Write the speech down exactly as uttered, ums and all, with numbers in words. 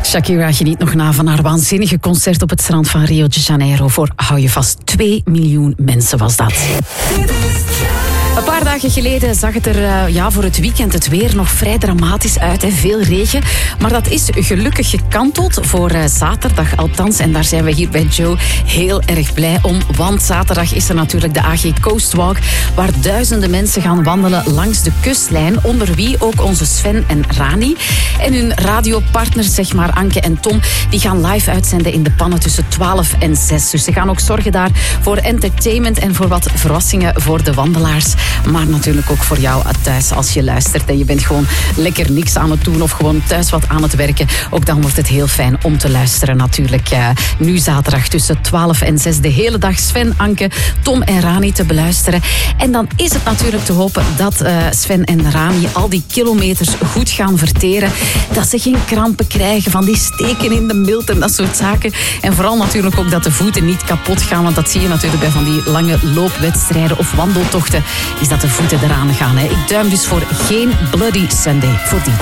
Shakira geniet nog na van haar waanzinnige concert op het strand van Rio de Janeiro. Voor, hou je vast, twee miljoen mensen was dat. Een paar dagen geleden zag het er uh, ja, voor het weekend het weer nog vrij dramatisch uit. Hè. Veel regen. Maar dat is gelukkig gekanteld voor uh, zaterdag althans. En daar zijn we hier bij Joe heel erg blij om. Want zaterdag is er natuurlijk de A G Coast Walk, waar duizenden mensen gaan wandelen langs de kustlijn. Onder wie ook onze Sven en Rani. En hun radiopartners, zeg maar Anke en Tom, die gaan live uitzenden in de pannen tussen twaalf en zes. Dus ze gaan ook zorgen daar voor entertainment en voor wat verrassingen voor de wandelaars. Maar natuurlijk ook voor jou thuis als je luistert en je bent gewoon lekker niks aan het doen of gewoon thuis wat aan het werken. Ook dan wordt het heel fijn om te luisteren natuurlijk. Uh, nu zaterdag tussen twaalf en zes de hele dag Sven, Anke, Tom en Rani te beluisteren. En dan is het natuurlijk te hopen dat uh, Sven en Rani al die kilometers goed gaan verteren. Dat ze geen krampen krijgen van die steken in de milt en dat soort zaken. En vooral natuurlijk ook dat de voeten niet kapot gaan, want dat zie je natuurlijk bij van die lange loopwedstrijden of wandeltochten, is dat de voeten eraan gaan. Hè. Ik duim dus voor geen Bloody Sunday voor die